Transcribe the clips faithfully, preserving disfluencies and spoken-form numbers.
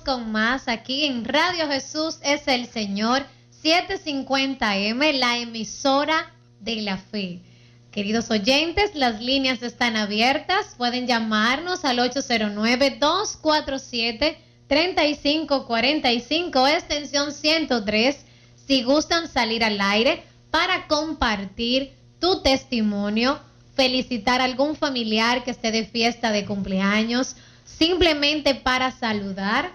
con más aquí en Radio Jesús es el Señor, setecientos cincuenta eme, la emisora de la fe. Queridos oyentes, las líneas están abiertas. Pueden llamarnos al ocho cero nueve, dos cuatro siete, tres cinco cuatro cinco, extensión ciento tres, si gustan salir al aire para compartir tu testimonio, felicitar a algún familiar que esté de fiesta de cumpleaños, simplemente para saludar,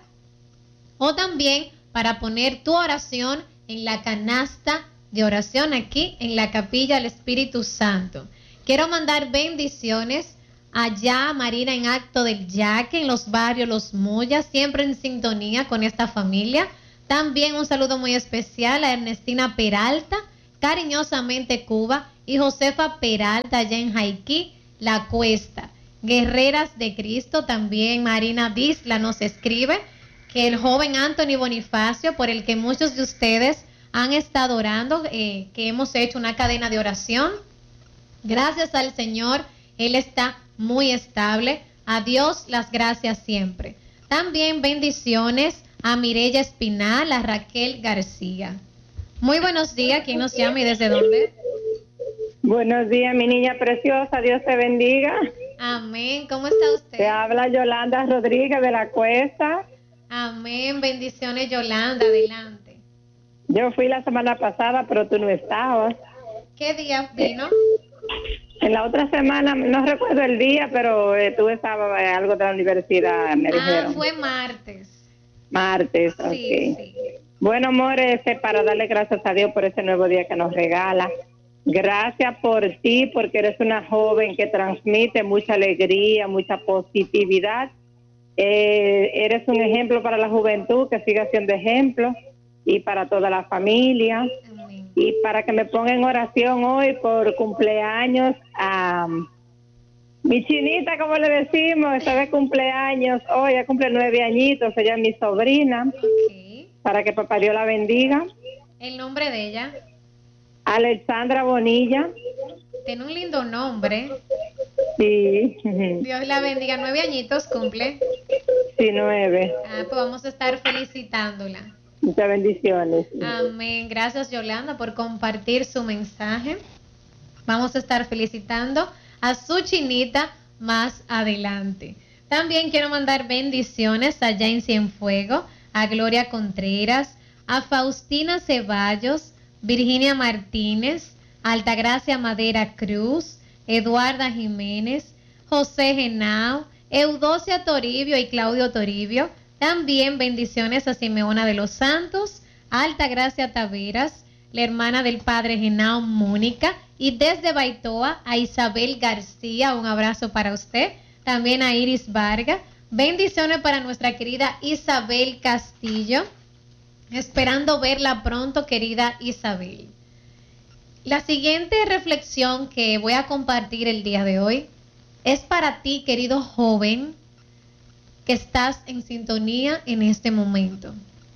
o también para poner tu oración en la canasta de oración aquí en la Capilla del Espíritu Santo. Quiero mandar bendiciones allá a Marina en Acto del Yaque, en los barrios Los Mollas, siempre en sintonía con esta familia. También un saludo muy especial a Ernestina Peralta, cariñosamente Cuba, y Josefa Peralta allá en Jaiquí, La Cuesta. Guerreras de Cristo, también Marina Disla nos escribe que el joven Anthony Bonifacio, por el que muchos de ustedes han estado orando, eh, que hemos hecho una cadena de oración. Gracias al Señor, Él está muy estable. A Dios las gracias siempre. También bendiciones a Mireya Espinal, a Raquel García. Muy buenos días, ¿quién nos llama y desde dónde? Buenos días, mi niña preciosa, Dios te bendiga. Amén, ¿cómo está usted? Te habla Yolanda Rodríguez de La Cuesta. Amén, bendiciones Yolanda, adelante. Yo fui la semana pasada, pero tú no estabas. ¿Qué día vino? En la otra semana, no recuerdo el día, pero eh, tú estabas eh, algo de la universidad, me ah, dijeron. fue martes. Martes, sí, ok. Sí. Bueno, amor, este, para darle gracias a Dios por ese nuevo día que nos regala. Gracias por ti, porque eres una joven que transmite mucha alegría, mucha positividad. Eh, eres un ejemplo para la juventud, que siga siendo ejemplo, y para toda la familia. Amén. Y para que me ponga en oración hoy por cumpleaños a um, mi chinita, como le decimos, está de cumpleaños hoy, ella cumple nueve añitos, ella es mi sobrina. Okay. Para que papá Dios la bendiga. ¿El nombre de ella? Alexandra Bonilla. Tiene un lindo nombre. Sí. Dios la bendiga, nueve añitos cumple. Sí, nueve. Ah, pues vamos a estar felicitándola. Muchas bendiciones. Amén. Gracias, Yolanda, por compartir su mensaje. Vamos a estar felicitando a su chinita más adelante. También quiero mandar bendiciones allá en Cienfuegos, a Gloria Contreras, a Faustina Ceballos, Virginia Martínez, Altagracia Madera Cruz, Eduarda Jiménez, José Genao, Eudocia Toribio y Claudio Toribio. También bendiciones a Simeona de los Santos, a Altagracia Taveras, la hermana del padre Genao Mónica, y desde Baitoa a Isabel García, un abrazo para usted. También a Iris Vargas. Bendiciones para nuestra querida Isabel Castillo. Esperando verla pronto, querida Isabel. La siguiente reflexión que voy a compartir el día de hoy es para ti, querido joven, que estás en sintonía en este momento.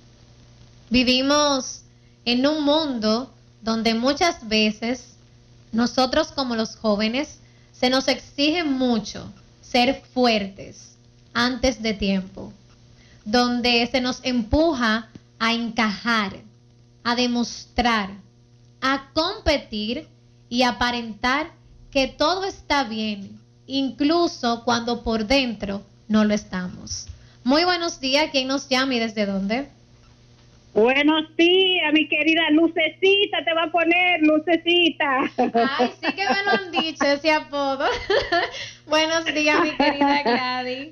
Vivimos en un mundo donde muchas veces nosotros como los jóvenes se nos exige mucho ser fuertes antes de tiempo, donde se nos empuja a encajar, a demostrar, a competir y aparentar que todo está bien, incluso cuando por dentro no lo estamos. Muy buenos días, ¿quién nos llama y desde dónde? Buenos días, mi querida Lucecita, te va a poner Lucecita. Ay, sí que me lo han dicho ese apodo. Buenos días, mi querida Gladys.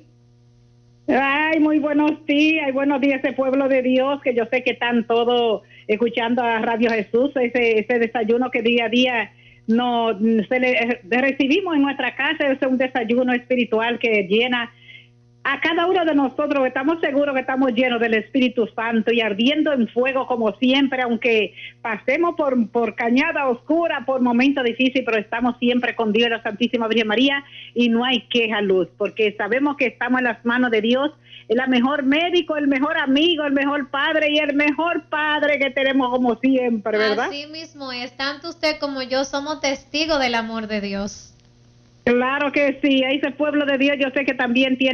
Ay, muy buenos días, y buenos días ese pueblo de Dios, que yo sé que están todos escuchando a Radio Jesús, ese, ese desayuno que día a día no se le, recibimos en nuestra casa, es un desayuno espiritual que llena a cada uno de nosotros. Estamos seguros que estamos llenos del Espíritu Santo y ardiendo en fuego como siempre, aunque pasemos por, por cañada oscura, por momentos difíciles, pero estamos siempre con Dios, la Santísima Virgen María, y no hay queja, Luz, porque sabemos que estamos en las manos de Dios, el mejor médico, el mejor amigo, el mejor padre y el mejor padre que tenemos como siempre, ¿verdad? Así mismo es, tanto usted como yo somos testigos del amor de Dios. Claro que sí, a ese pueblo de Dios yo sé que también tienen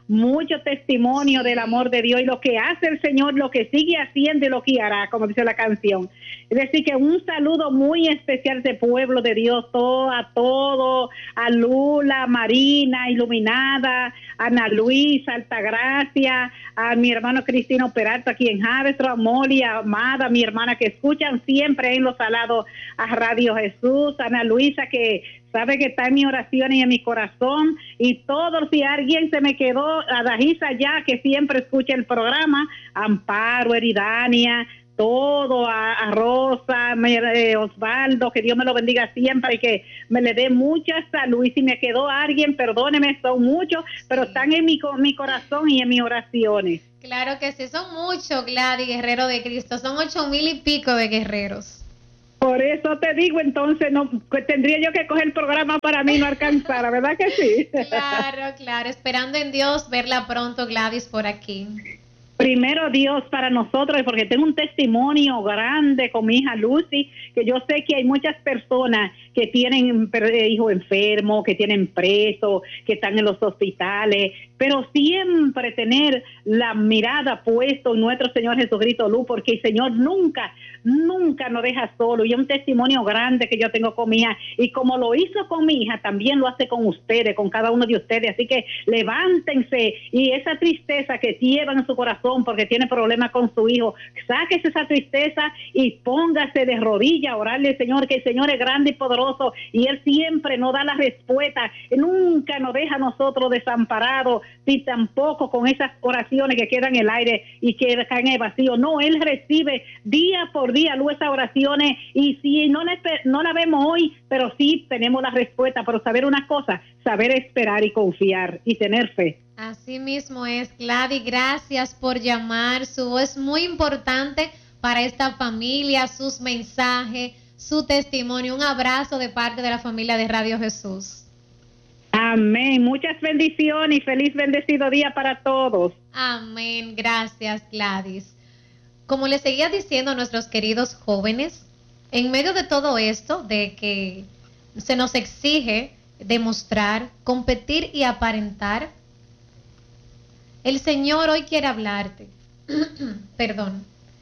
mucho testimonio del amor de Dios y lo que hace el Señor, lo que sigue haciendo y lo que hará, como dice la canción. Es decir, que un saludo muy especial de pueblo de Dios, todo, a todo, a Lula, Marina, Iluminada, a Ana Luisa, Altagracia, a mi hermano Cristino Peralta aquí en Javestro, a Molly, a Amada, mi hermana que escuchan siempre en Los Salados a Radio Jesús, a Ana Luisa que sabe que está en mi oración y en mi corazón, y todos, si alguien se me quedó, a Dajisa ya, que siempre escucha el programa, Amparo, Eridania, todo, a, a Rosa, eh, Osvaldo, que Dios me lo bendiga siempre y que me le dé mucha salud, y si me quedó alguien, perdóneme, son muchos, pero están en mi, mi corazón y en mis oraciones. Claro que sí, son muchos, Gladys, guerrero de Cristo, son ocho mil y pico de guerreros. Por eso te digo, entonces, no tendría yo que coger el programa para mí no alcanzar, ¿verdad que sí? Claro, claro, esperando en Dios verla pronto, Gladys, por aquí. Primero Dios para nosotros, porque tengo un testimonio grande con mi hija Lucy, que yo sé que hay muchas personas que tienen hijos enfermos, que tienen presos, que están en los hospitales, pero siempre tener la mirada puesta en nuestro Señor Jesucristo Luz, porque el Señor nunca, nunca nos deja solo, y es un testimonio grande que yo tengo con mi hija, y como lo hizo con mi hija, también lo hace con ustedes, con cada uno de ustedes, así que levántense, y esa tristeza que llevan en su corazón, porque tiene problemas con su hijo, sáquese esa tristeza y póngase de rodillas a orarle al Señor, que el Señor es grande y poderoso, y Él siempre nos da la respuesta, nunca nos deja a nosotros desamparados, ni tampoco con esas oraciones que quedan en el aire y que caen en el vacío. No, Él recibe día por día luz esas oraciones, y si no la, no la vemos hoy, pero sí tenemos la respuesta. Pero saber una cosa, saber esperar y confiar y tener fe. Así mismo es, Gladys, gracias por llamar, su voz es muy importante para esta familia, sus mensajes, su testimonio. Un abrazo de parte de la familia de Radio Jesús. Amén, muchas bendiciones y feliz bendecido día para todos. Amén, gracias, Gladys. Como les seguía diciendo a nuestros queridos jóvenes, en medio de todo esto, de que se nos exige demostrar, competir y aparentar, el Señor hoy quiere hablarte, perdón,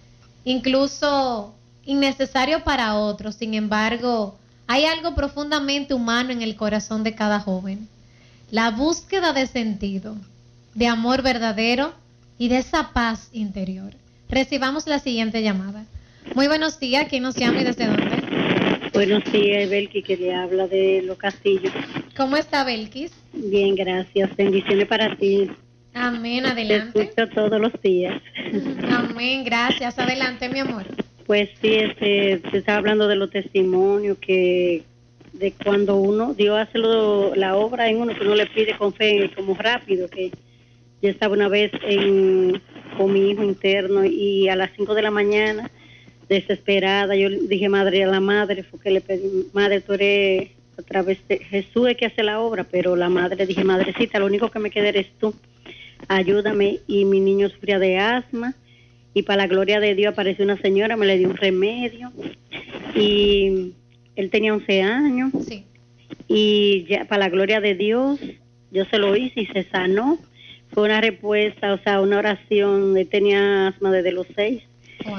incluso innecesario para otros. Sin embargo, hay algo profundamente humano en el corazón de cada joven, la búsqueda de sentido, de amor verdadero y de esa paz interior. Recibamos la siguiente llamada. Muy buenos días, ¿quién nos llama y desde dónde? Buenos días, Belkis, que le habla de Los Castillos. ¿Cómo está, Belkis? Bien, gracias, bendiciones para ti. Amén, adelante. Te escucho todos los días. Amén, gracias, adelante, mi amor. Pues sí, este, te estaba hablando de los testimonios, que de cuando uno, Dios hace lo, la obra en uno, que uno le pide con fe, como rápido, que yo estaba una vez en, con mi hijo interno y a las cinco de la mañana, desesperada, yo dije, madre, a la madre, fue que le pedí, madre, tú eres, a través de Jesús es que hace la obra, pero la madre, dije, madrecita, lo único que me queda eres tú, ayúdame, y mi niño sufría de asma, y para la gloria de Dios apareció una señora, me le dio un remedio, y él tenía once años, sí. Y ya para la gloria de Dios, yo se lo hice y se sanó. Fue una respuesta, o sea, una oración, él tenía asma desde los seis. Wow.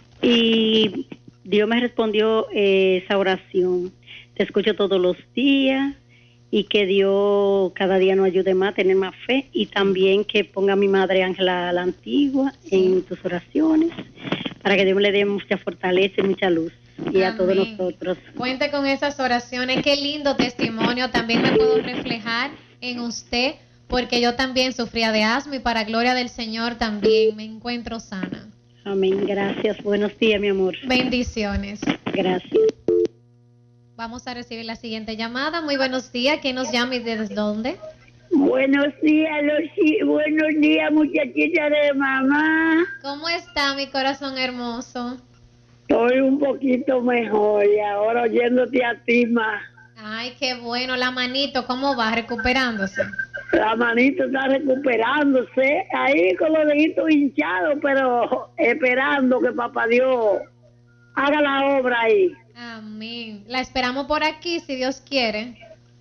Y Dios me respondió eh, esa oración. Te escucho todos los días, y que Dios cada día nos ayude más a tener más fe, y también que ponga a mi madre Ángela la Antigua en tus oraciones, para que Dios le dé mucha fortaleza y mucha luz, y Amén. A todos nosotros. Cuente con esas oraciones, qué lindo testimonio, también me puedo reflejar en usted, porque yo también sufría de asma y para gloria del Señor también me encuentro sana. Amén, gracias, buenos días, mi amor. Bendiciones. Gracias. Vamos a recibir la siguiente llamada. Muy buenos días. ¿Quién nos llama y desde dónde? Buenos días, Lucy. Buenos días, muchachita de mamá. ¿Cómo está mi corazón hermoso? Estoy un poquito mejor y ahora oyéndote a ti más. Ay, qué bueno. La manito, ¿cómo va? ¿Recuperándose? La manito está recuperándose. Ahí con los deditos hinchados, pero esperando que papá Dios haga la obra ahí. Amén. La esperamos por aquí, si Dios quiere.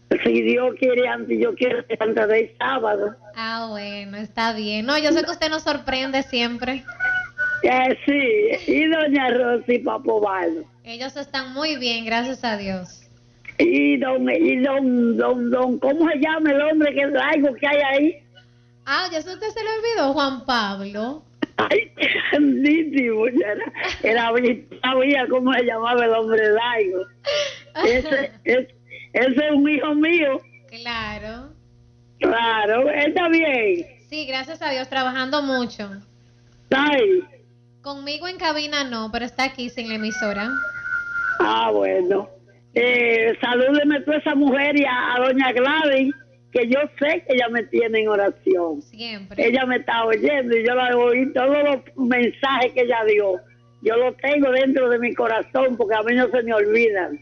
Si Dios quiere, antes yo quiero antes del sábado. Ah, bueno, está bien. No, yo sé que usted nos sorprende siempre. Eh, sí, y doña Rosy Papovaldo. Ellos están muy bien, gracias a Dios. Y don, y don, don, don, ¿cómo se llama el hombre que es largo que hay ahí? Ah, ya eso usted se le olvidó, Juan Pablo. Ay, qué grandísimo, era, era, sabía cómo se llamaba el hombre largo. Ese, es, ese es un hijo mío. Claro. Claro, está bien. Sí, gracias a Dios, trabajando mucho. Ay. Conmigo en cabina no, pero está aquí sin la emisora. Ah, bueno. Eh, salúdeme a toda esa mujer y a, a doña Gladys, que yo sé que ella me tiene en oración. Siempre. Ella me está oyendo y yo la oí todos los mensajes que ella dio. Yo los tengo dentro de mi corazón porque a mí no se me olvidan.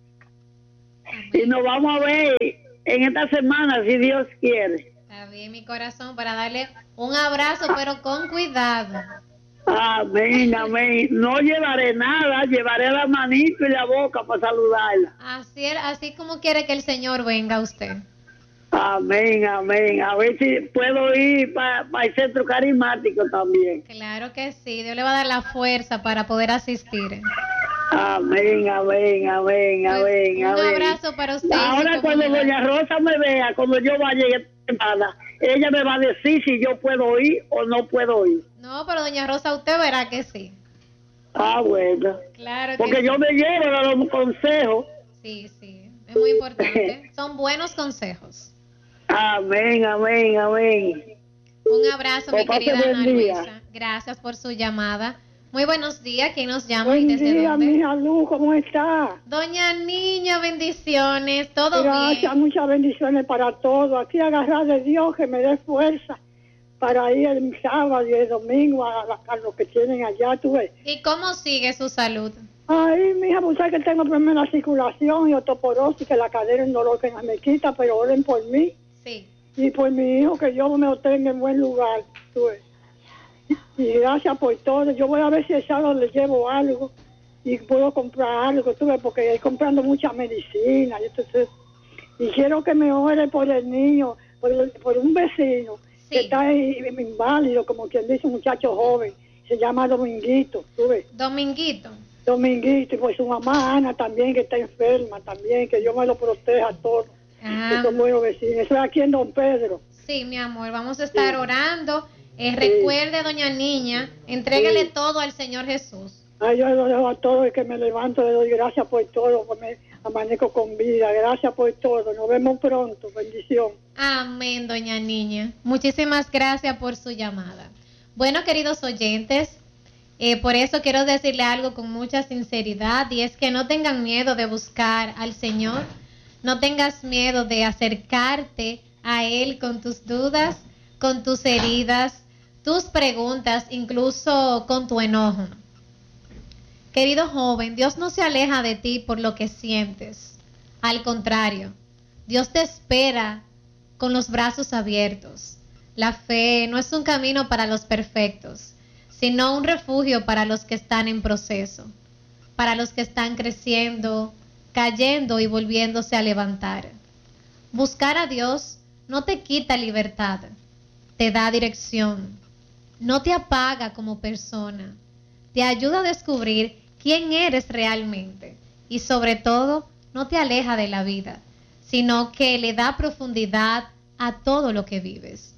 Amén. Y nos vamos a ver en esta semana, si Dios quiere. Está bien, mi corazón, para darle un abrazo, pero con cuidado. Amén, amén. No llevaré nada, llevaré la manito y la boca para saludarla. Así, así como quiere que el Señor venga a usted. Amén, amén. A ver si puedo ir para pa el centro carismático también. Claro que sí, Dios le va a dar la fuerza para poder asistir. Amén, amén, amén, pues amén, un amén. abrazo para usted. Ahora cuando doña Rosa me vea, cuando yo vaya esta semana, ella me va a decir si yo puedo ir o no puedo ir. No, pero doña Rosa, usted verá que sí. Ah, bueno. Claro que Porque sí. yo me llevo de los consejos. Sí, sí, es muy importante. Son buenos consejos. Amén, amén, amén. Un abrazo, mi Papá, querida buen Ana día. Luisa. Gracias por su llamada. Muy buenos días. ¿Quién nos llama Buen y desde día, dónde? mi hija Luz, ¿cómo está? Doña Niña, bendiciones. ¿Todo Gracias, bien? muchas bendiciones para todos. Aquí agarrar de Dios que me dé fuerza para ir el sábado y el domingo a, la- a los que tienen allá, tú ves. ¿Y cómo sigue su salud? Ay, mija, pues sabes que tengo problemas en la circulación y osteoporosis, que la cadera es un dolor que no me quita, pero oren por mí Sí. y por mi hijo, que Dios me lo tenga en buen lugar, tú ves. Y gracias por todo. Yo voy a ver si el sábado le llevo algo y puedo comprar algo, tú ves, porque estoy comprando mucha medicina. Y, entonces, y quiero que me ore por el niño, por, el- por un vecino Sí. que está ahí, inválido, como quien dice, un muchacho joven. Se llama Dominguito, tú ves. Dominguito. Dominguito, y pues su mamá Ana también, que está enferma también, que Dios me lo proteja a todos. Ah, Que son buenos vecinos. Eso es aquí en Don Pedro. sí, mi amor, vamos a estar Sí. orando. Eh, recuerde, doña Niña, entrégale Sí. todo al Señor Jesús. Ay, yo lo dejo a todos, que me levanto, le doy gracias por todo, pues me amanezco con vida, gracias por todo, nos vemos pronto, bendición. Amén, doña Niña. Muchísimas gracias por su llamada. Bueno, queridos oyentes, eh, por eso quiero decirle algo con mucha sinceridad, y es que no tengan miedo de buscar al Señor, no tengas miedo de acercarte a Él con tus dudas, con tus heridas, tus preguntas, incluso con tu enojo. Querido joven, Dios no se aleja de ti por lo que sientes. Al contrario, Dios te espera con los brazos abiertos. La fe no es un camino para los perfectos, sino un refugio para los que están en proceso, para los que están creciendo, cayendo y volviéndose a levantar. Buscar a Dios no te quita libertad, te da dirección, no te apaga como persona, te ayuda a descubrir quién eres realmente y sobre todo no te aleja de la vida, sino que le da profundidad a todo lo que vives.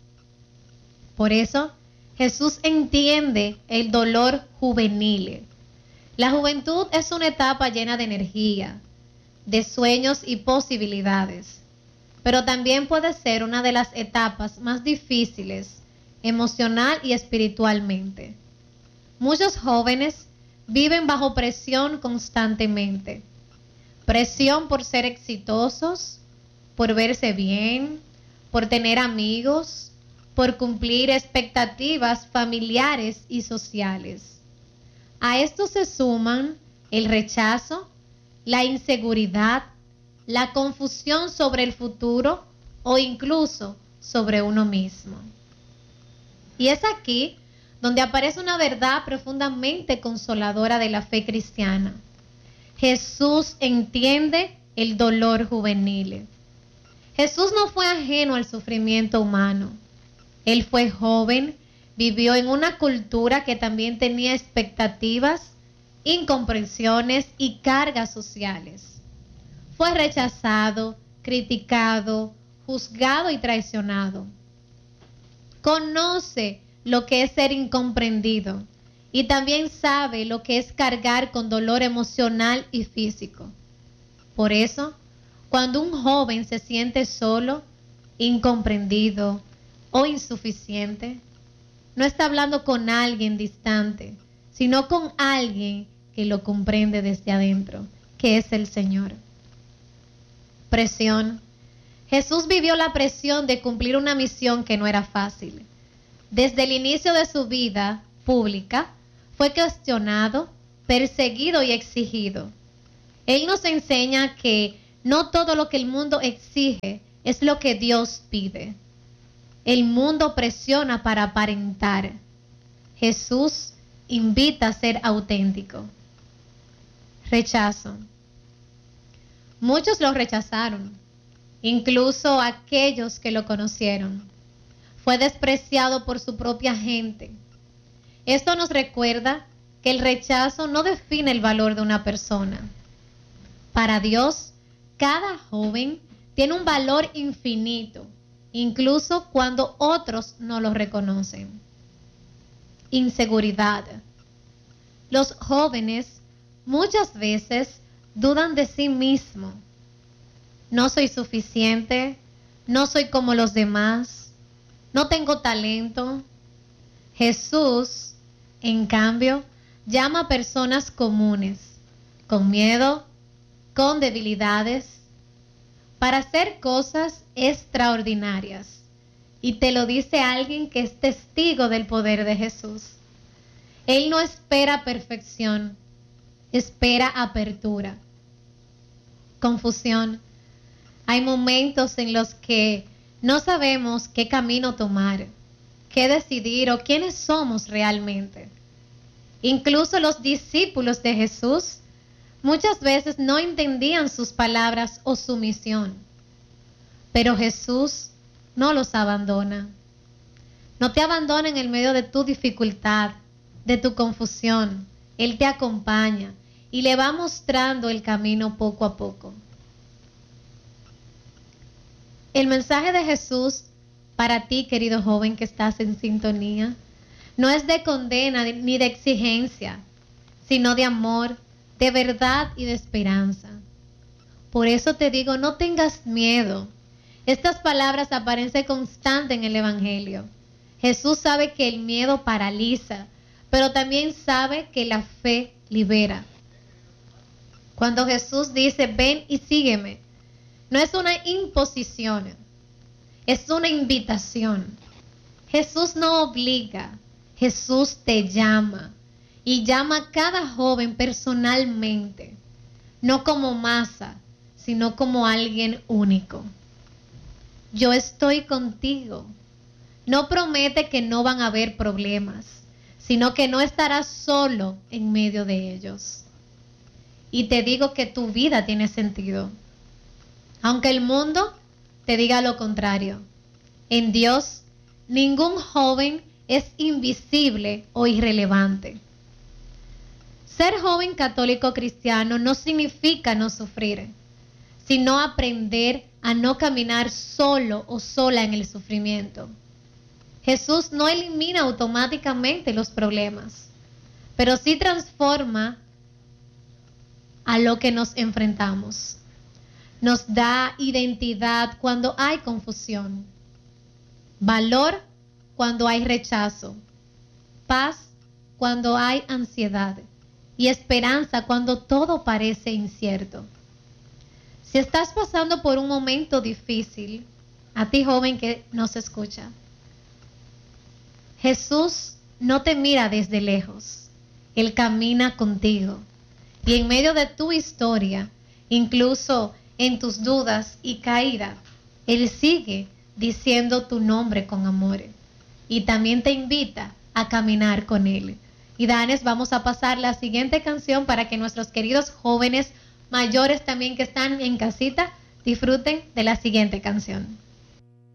Por eso, Jesús entiende el dolor juvenil. La juventud es una etapa llena de energía, de sueños y posibilidades, pero también puede ser una de las etapas más difíciles, emocional y espiritualmente. Muchos jóvenes viven bajo presión constantemente. Presión por ser exitosos, por verse bien, por tener amigos, por cumplir expectativas familiares y sociales. A esto se suman el rechazo, la inseguridad, la confusión sobre el futuro o incluso sobre uno mismo. Y es aquí donde aparece una verdad profundamente consoladora de la fe cristiana. Jesús entiende el dolor juvenil. Jesús no fue ajeno al sufrimiento humano. Él fue joven, vivió en una cultura que también tenía expectativas, incomprensiones y cargas sociales. Fue rechazado, criticado, juzgado y traicionado. Conoce lo que es ser incomprendido y también sabe lo que es cargar con dolor emocional y físico. Por eso, cuando un joven se siente solo, incomprendido o insuficiente, no está hablando con alguien distante, sino con alguien que lo comprende desde adentro, que es el Señor. Presión. Jesús vivió la presión de cumplir una misión que no era fácil. Desde el inicio de su vida pública, fue cuestionado, perseguido y exigido. Él nos enseña que no todo lo que el mundo exige es lo que Dios pide. El mundo presiona para aparentar. Jesús invita a ser auténtico. Rechazo. Muchos lo rechazaron, incluso aquellos que lo conocieron. Fue despreciado por su propia gente. Esto nos recuerda que el rechazo no define el valor de una persona. Para Dios, cada joven tiene un valor infinito, incluso cuando otros no lo reconocen. Inseguridad. Los jóvenes muchas veces dudan de sí mismos. No soy suficiente, no soy como los demás, no tengo talento. Jesús, en cambio, llama a personas comunes, con miedo, con debilidades, para hacer cosas extraordinarias. Y te lo dice alguien que es testigo del poder de Jesús. Él no espera perfección, espera apertura. Confusión. Hay momentos en los que no sabemos qué camino tomar, qué decidir o quiénes somos realmente. Incluso los discípulos de Jesús muchas veces no entendían sus palabras o su misión. Pero Jesús no los abandona. No te abandona en el medio de tu dificultad, de tu confusión. Él te acompaña y le va mostrando el camino poco a poco. El mensaje de Jesús para ti, querido joven que estás en sintonía, no es de condena ni de exigencia, sino de amor, de verdad y de esperanza. Por eso te digo, no tengas miedo. Estas palabras aparecen constantes en el Evangelio. Jesús sabe que el miedo paraliza, pero también sabe que la fe libera. Cuando Jesús dice, ven y sígueme, no es una imposición, es una invitación. Jesús no obliga, Jesús te llama y llama a cada joven personalmente, no como masa, sino como alguien único. Yo estoy contigo. No promete que no van a haber problemas, sino que no estarás solo en medio de ellos. Y te digo que tu vida tiene sentido, aunque el mundo te diga lo contrario. En Dios, ningún joven es invisible o irrelevante. Ser joven católico cristiano no significa no sufrir, sino aprender a no caminar solo o sola en el sufrimiento. Jesús no elimina automáticamente los problemas, pero sí transforma a lo que nos enfrentamos. Nos da identidad cuando hay confusión, valor cuando hay rechazo, paz cuando hay ansiedad y esperanza cuando todo parece incierto. Si estás pasando por un momento difícil, a ti joven que nos escucha, Jesús no te mira desde lejos, Él camina contigo. Y en medio de tu historia, incluso en tus dudas y caídas, Él sigue diciendo tu nombre con amor. Y también te invita a caminar con Él. Y Danes, vamos a pasar la siguiente canción para que nuestros queridos jóvenes mayores también que están en casita Disfruten de la siguiente canción.